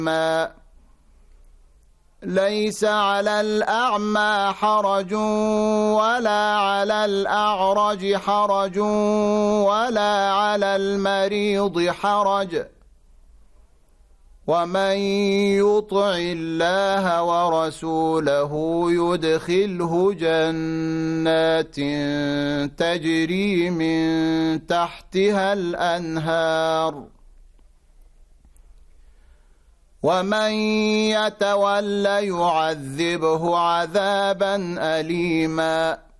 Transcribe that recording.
ليس على الأعمى حرج ولا على الأعرج حرج ولا على المريض حرج ومن يطع الله ورسوله يدخله جنات تجري من تحتها الأنهار ومن يتول يعذبه عذابا أليما